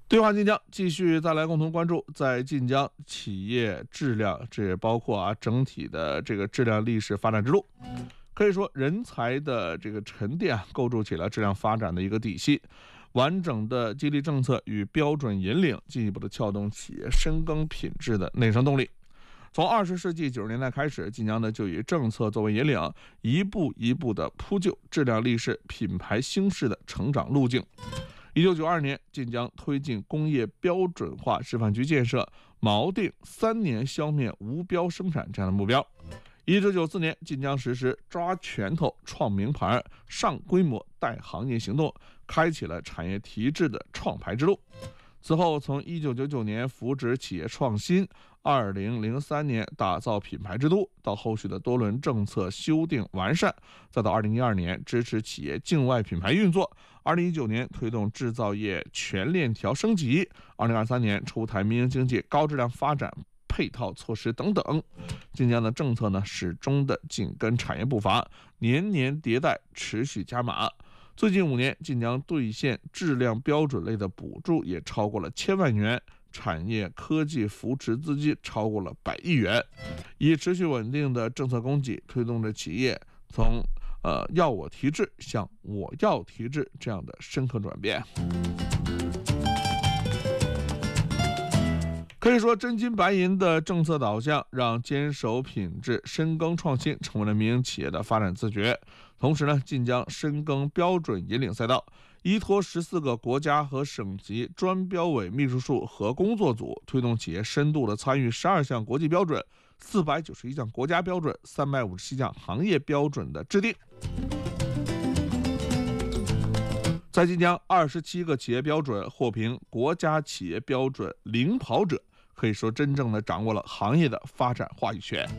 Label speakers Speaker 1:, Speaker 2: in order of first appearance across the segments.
Speaker 1: 对话晋江，继续再来共同关注在晋江企业质量，这也包括整体的这个质量历史发展之路。可以说，人才的这个沉淀构筑起了质量发展的一个底细。完整的激励政策与标准引领，进一步的撬动企业深耕品质的内生动力。从20世纪90年代开始，晋江呢就以政策作为引领，一步一步的铺就质量力士品牌兴势的成长路径。1992年，晋江推进工业标准化示范区建设，锚定3年消灭无标生产这样的目标。1994年，晋江实施抓拳头创名牌、上规模带行业行动，开启了产业提质的创牌之路。此后，从1999年扶植企业创新，2003年打造品牌之都，到后续的多轮政策修订完善，再到2012年支持企业境外品牌运作，2019年推动制造业全链条升级，2023年出台民营经济高质量发展配套措施等等。晋江的政策呢，始终的紧跟产业步伐，年年迭代，持续加码。最近5年，晋江兑现质量标准类的补助也超过了1000万元，产业科技扶持资金超过了100亿元，以持续稳定的政策供给，推动着企业从要我提质向我要提质这样的深刻转变。可以说，真金白银的政策导向让坚守品质、深耕创新成为了民营企业的发展自觉。同时呢，晋江深耕标准引领赛道，依托14个国家和省级专标委秘书处和工作组，推动企业深度的参与12项国际标准、491项国家标准、357项行业标准的制定。在晋江，27个企业标准获评国家企业标准领跑者，可以说真正的掌握了行业的发展话语权。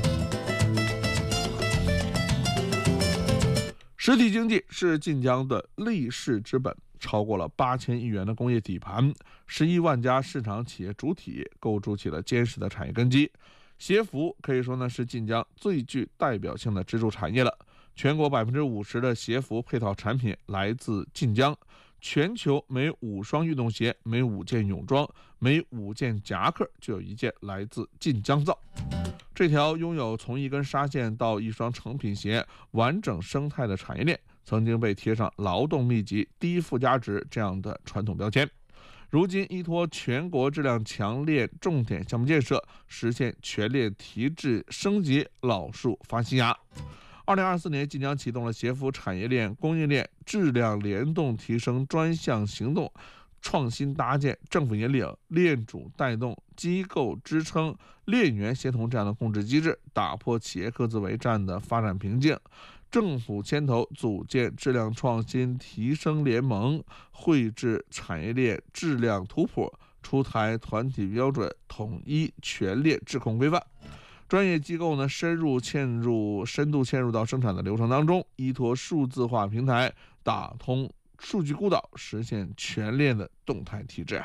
Speaker 1: 实体经济是晋江的立世之本，超过了8000亿元的工业底盘，11万家市场企业主体，构筑起了坚实的产业根基。鞋服可以说呢是晋江最具代表性的支柱产业了。全国50%的鞋服配套产品来自晋江，全球每5双运动鞋、每5件泳装、每5件夹克就有1件来自晋江造。这条拥有从一根纱线到一双成品鞋完整生态的产业链，曾经被贴上劳动密集、低附加值这样的传统标签。如今依托全国质量强链重点项目建设，实现全链提质升级，老树发新芽。2024年，晋江启动了鞋服产业链、供应链质量联动提升专项行动，创新搭建政府引领、链主带动、机构支撑、链源协同这样的控制机制，打破企业各自为战的发展瓶颈。政府牵头组建质量创新提升联盟，绘制产业链质量图谱，出台团体标准，统一全链质控规范。专业机构呢深度嵌入到生产的流程当中，依托数字化平台打通数据孤岛，实现全链的动态提质。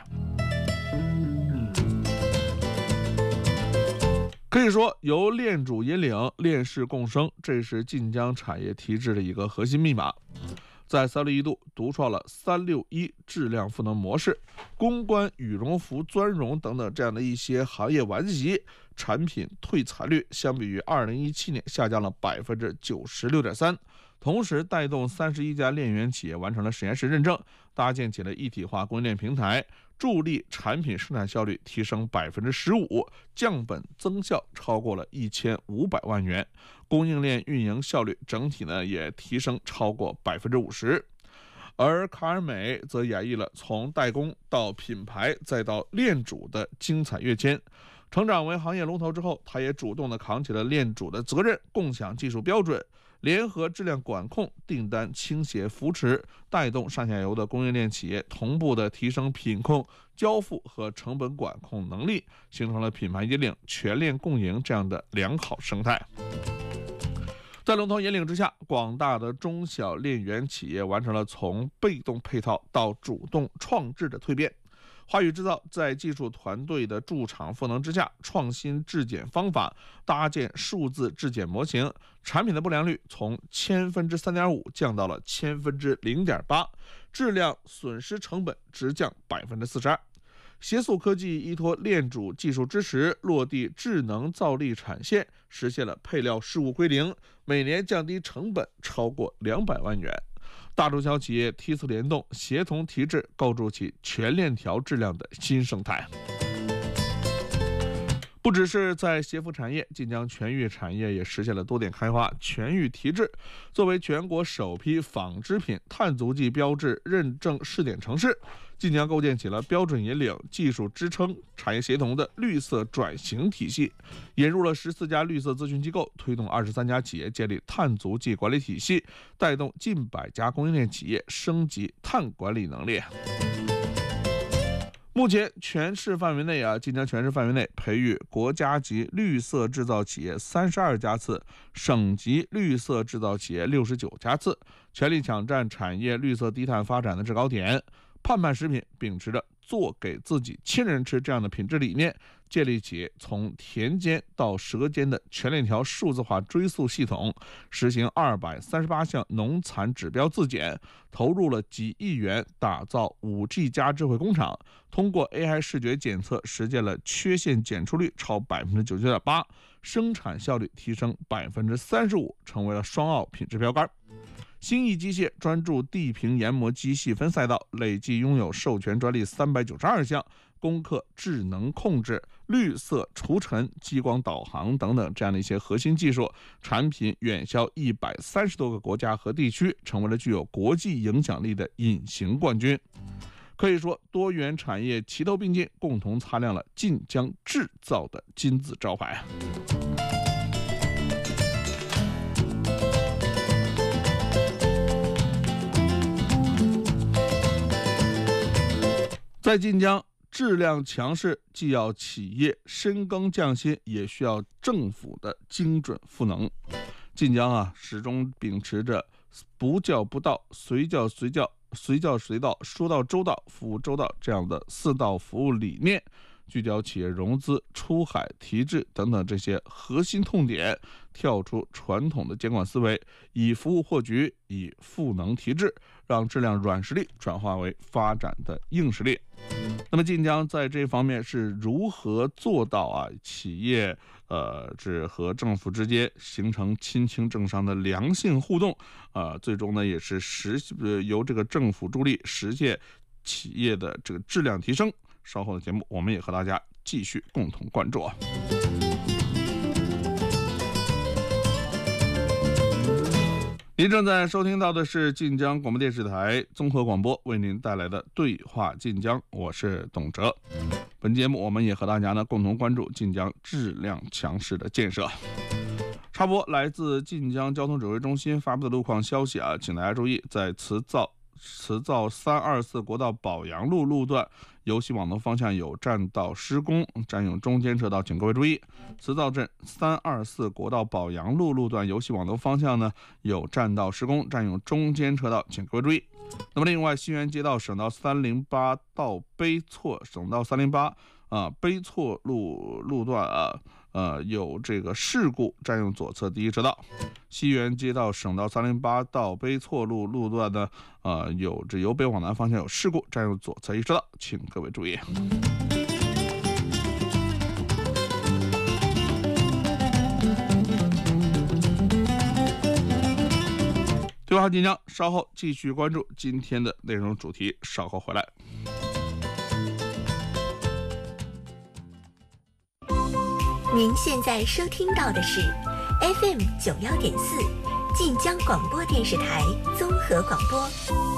Speaker 1: 可以说，由链主引领，链市共生，这是晋江产业提质的一个核心密码。在361度独创了361质量赋能模式，公关、羽绒服、钻绒等等这样的一些行业顽疾，产品退残率相比于2017年下降了96.3%，同时带动31家链源企业完成了实验室认证，搭建起了一体化供应链平台，助力产品生产效率提升15%，降本增效超过了1500万元，供应链运营效率整体呢也提升超过50%。而卡尔美则演绎了从代工到品牌再到链主的精彩跃迁。成长为行业龙头之后，他也主动地扛起了链主的责任，共享技术标准，联合质量管控、订单倾斜扶持，带动上下游的供应链企业同步的提升品控、交付和成本管控能力，形成了品牌引领、全链共赢这样的良好生态。在龙头引领之下，广大的中小链源企业完成了从被动配套到主动创制的蜕变。 华宇制造在技术团队的驻场赋能之下，创新质检方法，搭建数字质检模型，产品的不良率从3.5%降到了0.8%，质量损失成本直降42%。协速科技依托链主技术支持，落地智能造粒产线，实现了配料失误归零，每年降低成本超过200万元。大中小企业梯次联动，协同提质，构筑起全链条质量的新生态。不只是在鞋服产业，晋江全域产业也实现了多点开花。全域提质作为全国首批纺织品碳足迹标志认证试点城市，晋江构建起了标准引领、技术支撑、产业协同的绿色转型体系，引入了14家绿色咨询机构，推动23家企业建立碳足迹管理体系，带动近100家供应链企业升级碳管理能力。目前全市范围内晋江全市范围内培育国家级绿色制造企业32家次，省级绿色制造企业69家次，全力抢占产业绿色低碳发展的制高点。盼盼食品秉持着做给自己亲人吃这样的品质理念，建立起从田间到舌尖的全链条数字化追溯系统，实行238项农残指标自检，投入了几亿元打造5G 加智慧工厂，通过 AI 视觉检测实现了缺陷检出率超99.8%，生产效率提升35%，成为了双奥品质标杆。新义机械专注地平研磨机细分赛道，累计拥有授权专利392项，攻克智能控制、绿色除尘、激光导航等等这样的一些核心技术，产品远销130多个国家和地区，成为了具有国际影响力的隐形冠军。可以说，多元产业齐头并进，共同擦亮了晋江制造的金字招牌。在晋江，质量强势既要企业深耕匠心，也需要政府的精准赋能。晋江始终秉持着不叫不到、随叫随叫、随叫随到、说到周到、服务周到这样的4到服务理念，聚焦企业融资、出海、提质等等这些核心痛点，跳出传统的监管思维，以服务破局，以赋能提质，让质量软实力转化为发展的硬实力。那么晋江在这方面是如何做到企业和政府之间形成亲情政商的良性互动，最终呢也是由这个政府助力实现企业的这个质量提升。稍后的节目我们也和大家继续共同关注。您正在收听到的是晋江广播电视台综合广播为您带来的对话晋江，我是董哲。本节目我们也和大家呢共同关注晋江质量强势的建设。插播来自晋江交通指挥中心发布的路况消息请大家注意，在磁造324国道宝阳路路段由西往东方向有占道施工，占用中间车道，请各位注意。磁造镇324国道宝阳路路段由西往东方向呢有占道施工，占用中间车道，请各位注意。那么另外，西园街道省道308到悲错省道308悲错路段有这个事故，占用左侧第一车道。西园街道省道308到悲错路段呢有这由北往南方向有事故，占用左侧一车道，请各位注意。对话晋江，稍后继续关注今天的内容主题，稍后回来。
Speaker 2: 您现在收听到的是 FM 91.4晋江广播电视台综合广播。